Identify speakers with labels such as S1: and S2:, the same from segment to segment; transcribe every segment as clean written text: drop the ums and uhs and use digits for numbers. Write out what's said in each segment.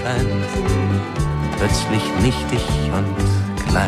S1: erscheint, plötzlich nichtig und klein.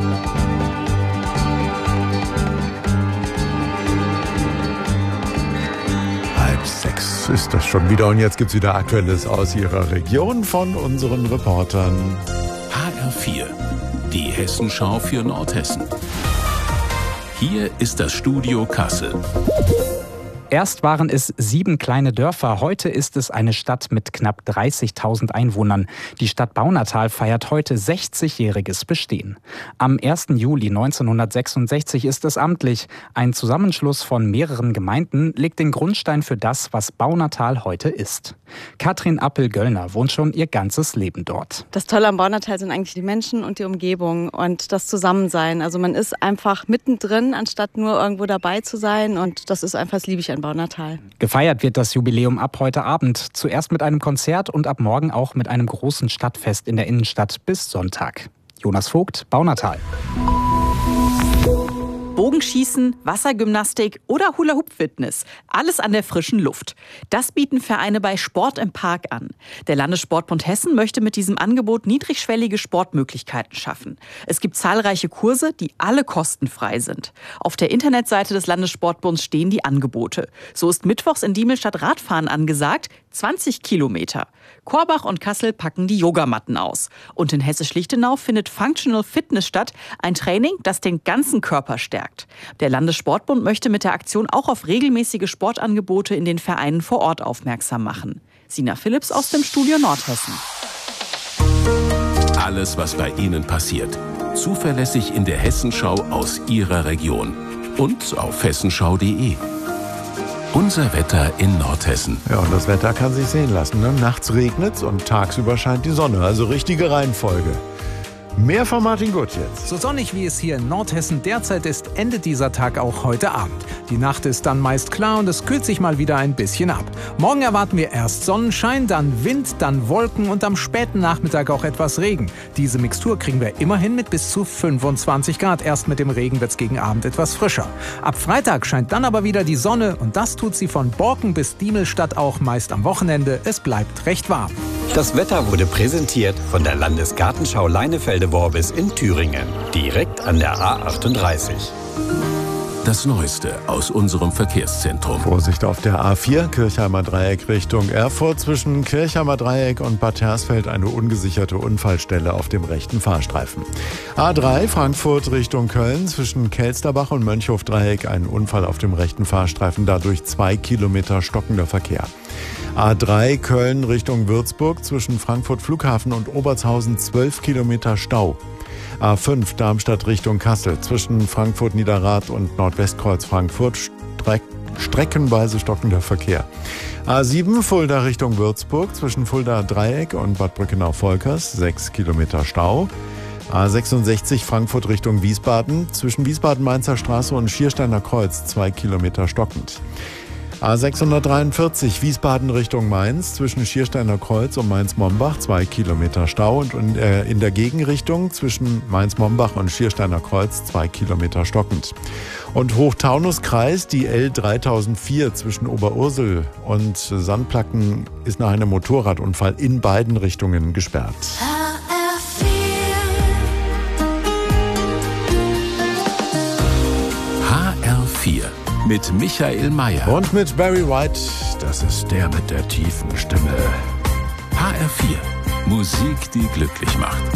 S2: 5:30 ist das schon wieder und jetzt gibt's wieder Aktuelles aus Ihrer Region von unseren Reportern.
S3: HR4, die Hessenschau für Nordhessen. Hier ist das Studio Kassel.
S4: Erst waren es 7 kleine Dörfer, heute ist es eine Stadt mit knapp 30.000 Einwohnern. Die Stadt Baunatal feiert heute 60-jähriges Bestehen. Am 1. Juli 1966 ist es amtlich. Ein Zusammenschluss von mehreren Gemeinden legt den Grundstein für das, was Baunatal heute ist. Katrin Appel-Göllner wohnt schon ihr ganzes Leben dort.
S5: Das Tolle am Baunatal sind eigentlich die Menschen und die Umgebung und das Zusammensein. Also man ist einfach mittendrin, anstatt nur irgendwo dabei zu sein, und das liebe ich an Baunatal.
S4: Gefeiert wird das Jubiläum ab heute Abend. Zuerst mit einem Konzert und ab morgen auch mit einem großen Stadtfest in der Innenstadt bis Sonntag. Jonas Vogt, Baunatal.
S6: Bogenschießen, Wassergymnastik oder Hula-Hoop-Fitness. Alles an der frischen Luft. Das bieten Vereine bei Sport im Park an. Der Landessportbund Hessen möchte mit diesem Angebot niedrigschwellige Sportmöglichkeiten schaffen. Es gibt zahlreiche Kurse, die alle kostenfrei sind. Auf der Internetseite des Landessportbunds stehen die Angebote. So ist mittwochs in Diemelstadt Radfahren angesagt, 20 Kilometer. Korbach und Kassel packen die Yogamatten aus. Und in Hessisch-Lichtenau findet Functional Fitness statt, ein Training, das den ganzen Körper stärkt. Der Landessportbund möchte mit der Aktion auch auf regelmäßige Sportangebote in den Vereinen vor Ort aufmerksam machen. Sina Philipps aus dem Studio Nordhessen.
S3: Alles, was bei Ihnen passiert. Zuverlässig in der Hessenschau aus Ihrer Region. Und auf hessenschau.de. Unser Wetter in Nordhessen.
S2: Ja, und das Wetter kann sich sehen lassen. Ne? Nachts regnet's und tagsüber scheint die Sonne. Also richtige Reihenfolge. Mehr von Martin Gutt jetzt.
S7: So sonnig wie es hier in Nordhessen derzeit ist, endet dieser Tag auch heute Abend. Die Nacht ist dann meist klar und es kühlt sich mal wieder ein bisschen ab. Morgen erwarten wir erst Sonnenschein, dann Wind, dann Wolken und am späten Nachmittag auch etwas Regen. Diese Mixtur kriegen wir immerhin mit bis zu 25 Grad. Erst mit dem Regen wird's gegen Abend etwas frischer. Ab Freitag scheint dann aber wieder die Sonne und das tut sie von Borken bis Diemelstadt auch meist am Wochenende. Es bleibt recht warm.
S8: Das Wetter wurde präsentiert von der Landesgartenschau Leinefelde-Worbis in Thüringen, direkt an der A38.
S3: Das Neueste aus unserem Verkehrszentrum.
S2: Vorsicht auf der A4, Kirchheimer Dreieck Richtung Erfurt. Zwischen Kirchheimer Dreieck und Bad Hersfeld eine ungesicherte Unfallstelle auf dem rechten Fahrstreifen. A3, Frankfurt Richtung Köln. Zwischen Kelsterbach und Mönchhof-Dreieck ein Unfall auf dem rechten Fahrstreifen. Dadurch 2 Kilometer stockender Verkehr. A3 Köln Richtung Würzburg. Zwischen Frankfurt Flughafen und Obertshausen 12 Kilometer Stau. A5 Darmstadt Richtung Kassel. Zwischen Frankfurt Niederrad und Nordwestkreuz Frankfurt streckenweise stockender Verkehr. A7 Fulda Richtung Würzburg. Zwischen Fulda Dreieck und Bad Brückenau-Volkers 6 Kilometer Stau. A66 Frankfurt Richtung Wiesbaden. Zwischen Wiesbaden-Mainzer Straße und Schiersteiner Kreuz 2 Kilometer stockend. A643 Wiesbaden Richtung Mainz. Zwischen Schiersteiner Kreuz und Mainz-Mombach 2 Kilometer Stau. Und in der Gegenrichtung zwischen Mainz-Mombach und Schiersteiner Kreuz 2 Kilometer stockend. Und Hochtaunuskreis, die L3004 zwischen Oberursel und Sandplacken ist nach einem Motorradunfall in beiden Richtungen gesperrt.
S3: HR4 mit Michael Mayer.
S2: Und mit Barry White, das ist der mit der tiefen Stimme.
S3: HR4, Musik, die glücklich macht.